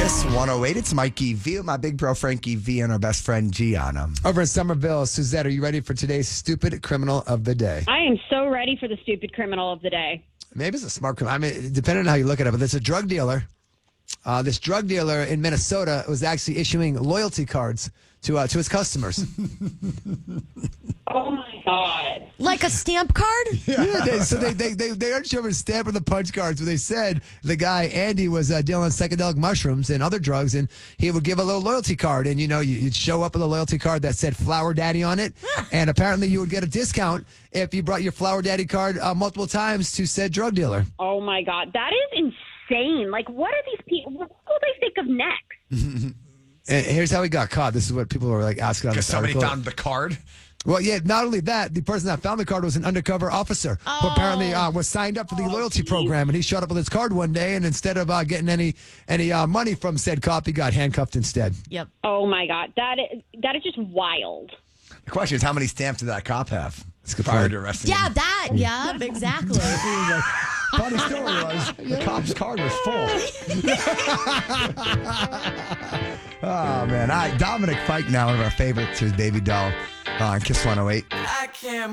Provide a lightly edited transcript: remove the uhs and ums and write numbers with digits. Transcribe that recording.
Kiss 108. It's Mikey V, my big bro Frankie V, and our best friend Gianna. Over in Somerville, Suzette, are you ready for today's stupid criminal of the day? I am so ready for the stupid criminal of the day. Maybe it's a smart criminal. I mean, depending on how you look at it, but there's a drug dealer. This drug dealer in Minnesota was actually issuing loyalty cards to his customers. Oh, my God. Like a stamp card? They aren't showing a stamp on the punch cards, but they said the guy, Andy, was dealing with psychedelic mushrooms and other drugs, and he would give a little loyalty card. And, you'd show up with a loyalty card that said Flower Daddy on it. And apparently you would get a discount if you brought your Flower Daddy card multiple times to said drug dealer. Oh, my God. That is insane. Like, what are these people? What will they think of next? And here's how he got caught. This is what people were asking on Because this somebody article. found the card. Well, yeah, not only that, the person that found the card was an undercover officer who apparently was signed up for the loyalty program, and he showed up with his card one day, and instead of getting any money from said cop, he got handcuffed instead. Yep. Oh, my God. That is just wild. The question is, how many stamps did that cop have? That's a good Prior point. to arresting Yeah, him. that. Yeah, exactly. Funny story was, the cop's card was full. Oh, man. All right, Dominic Fike now, one of our favorites, his baby doll on Kiss 108. I can't